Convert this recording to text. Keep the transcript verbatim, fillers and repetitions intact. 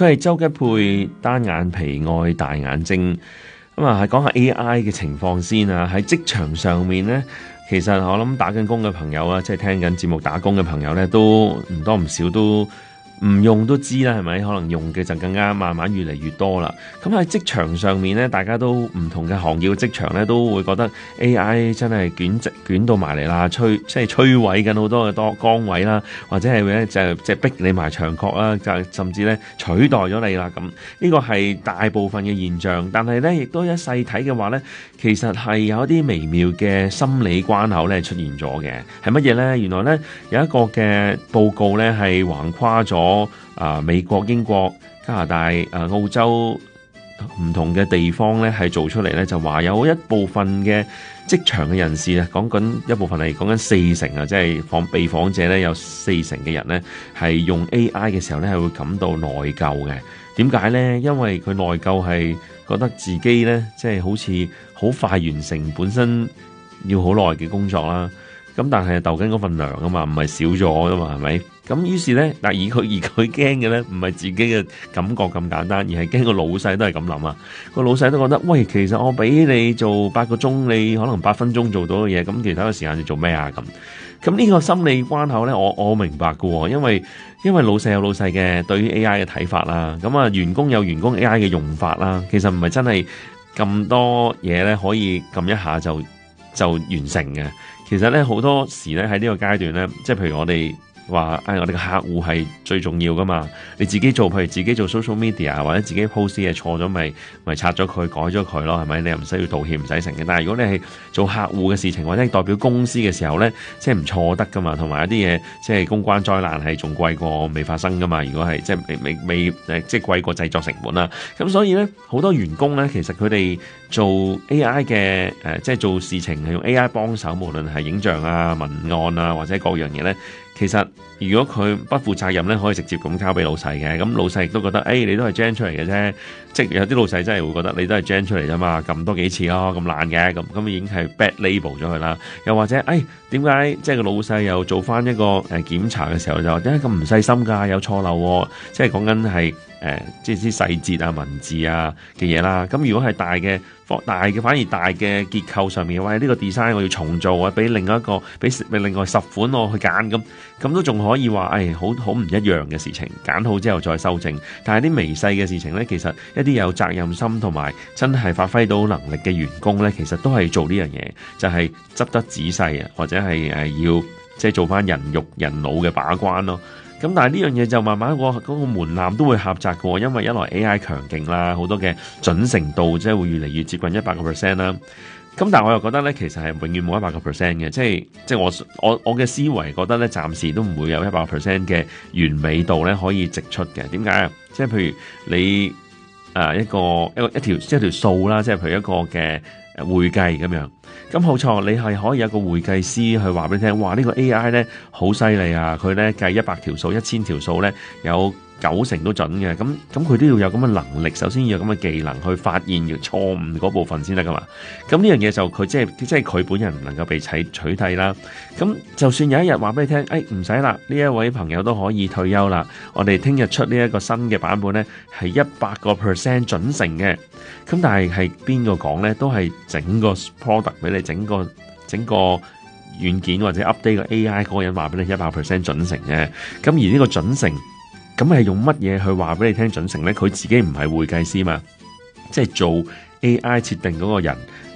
佢係周吉佩單眼皮愛大眼睛。咁啊，係講下 A I 嘅情況先啊。喺職場上面咧，其實我諗打緊工嘅朋友啊，即係聽緊節目打工嘅朋友咧，都唔多唔少都唔用都知啦，係咪？可能用嘅就更加慢慢越嚟越多啦。咁喺職場上面咧，大家都唔同嘅行業嘅職場咧，都會覺得 A I 真係捲直捲到埋嚟啦，摧即係摧毀緊好多嘅多崗位啦，或者係咧就即係逼你埋牆角啦，就甚至咧取代咗你啦。咁呢個係大部分嘅現象，但係咧亦都一細睇嘅話咧，其實係有一啲微妙嘅心理關口咧出現咗嘅。係乜嘢咧？原來咧有一個嘅報告咧係橫跨咗啊、呃、美國、英國、加拿大、啊、呃、澳洲唔同嘅地方咧，係做出嚟咧，就話有一部分嘅職場嘅人士啊，講緊一部分係講緊四成啊，即係訪被訪者咧有四成嘅人咧係用 A I 嘅時候咧係會感到內疚嘅。點解咧？因為佢內疚係覺得自己咧即係好似好快完成本身要好耐嘅工作啦。咁但係鬥緊嗰份糧啊嘛，唔係少咗噶嘛，係咪？咁於是咧，嗱，而佢而佢驚嘅咧，唔係自己嘅感覺咁簡單，而係驚個老細都係咁諗啊。個老細都覺得，喂，其實我俾你做八個鐘，你可能八分鐘做到嘅嘢，咁其他嘅時間你做咩啊？咁咁呢個心理關口咧，我我明白㗎喎，因為因為老細有老細嘅對於 A I 嘅睇法啦，咁啊員工有員工 A I 嘅用法啦，其實唔係真係咁多嘢咧可以撳一下就就完成嘅。其實咧好多時咧喺呢個階段咧，即係譬如我哋話，誒、哎、我哋嘅客戶係最重要噶嘛。你自己做，譬如自己做 social media 或者自己 post 嘢錯咗，咪咪拆咗佢，改咗佢咯，係咪？你又唔需要道歉，唔使成嘅。但係如果你係做客戶嘅事情，或者係代表公司嘅時候咧，即係唔錯得噶嘛。同埋一啲嘢，即係公關災難係仲貴過未發生噶嘛。如果係即係未未未誒，即係貴過製作成本啦。咁所以咧，好多員工咧，其實佢哋做 A I 嘅誒、呃，即係做事情係用 A I 幫手，無論係影像啊、文案啊或者各樣嘢咧。其實如果佢不負責任咧，可以直接咁交俾老細嘅。咁老細亦都覺得，誒、哎、你都係 gen 出嚟嘅啫。即係有啲老細真係會覺得你都係 gen 出嚟啫嘛，撳多幾次咯，咁爛嘅，咁咁已經係 bad label 咗佢啦。又或者，誒點解即係個老細又做翻一個誒檢查嘅時候就點解咁唔細心㗎？有錯漏喎，即係講緊係誒即係啲細節啊、文字啊嘅嘢啦。咁如果係大嘅，大嘅反而大嘅結構上面，喂呢個 design 我要重做啊，俾另外一個俾另外十款我去揀，咁咁都仲可以話，誒好好唔一樣嘅事情，揀好之後再修正。但係啲微細嘅事情咧，其實一啲有責任心同埋真係發揮到能力嘅員工咧，其實都係做呢樣嘢，就係、是、執得仔細啊，或者係誒要即係做翻人肉人腦嘅把關咯。咁但係呢樣嘢就慢慢個嗰個門檻都會狹窄嘅，因為一來 A I 強勁啦，好多嘅準程度即係會越嚟越接近一百個 percent 啦。咁但係我又覺得咧，其實係永遠冇一百個 percent 嘅，即係即係我我我嘅思維覺得咧，暫時都唔會有一百個 percent 嘅完美度咧可以直出嘅。點解啊？即係譬如你誒、呃、一個一個一條一條數啦，即係譬如一個嘅會計咁樣。咁好錯，你係可以有個會計師去話俾你聽，哇！呢個 A I 咧好犀利啊，佢咧計一百條數、一千條數咧有九成都準嘅。咁咁佢都要有咁嘅能力，首先要有咁嘅技能去發現錯誤嗰部分先得噶嘛。咁呢樣嘢就佢即係即係佢本人唔能夠被取取替啦。咁就算有一日話俾你聽，誒唔使啦，呢一位朋友都可以退休啦。我哋聽日出呢一個新嘅版本咧，係一百個 percent 準成嘅。咁但係係邊個講咧？都係整個 product 俾你，整個整個軟件或者 update 個 A I 嗰個人話俾你一百 percent 準成嘅。咁而呢個準成，咁係用乜嘢去話俾你聽準成咧？佢自己唔係會計師嘛，即係做 A I 設定嗰個人